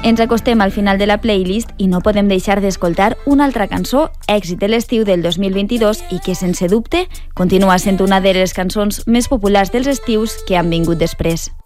Ens acostem al final de la playlist i no podem deixar d'escoltar una altra cançó, èxit de l'estiu del 2022 i que, sense dubte, continua sent una de les cançons més populars dels estius que han vingut després.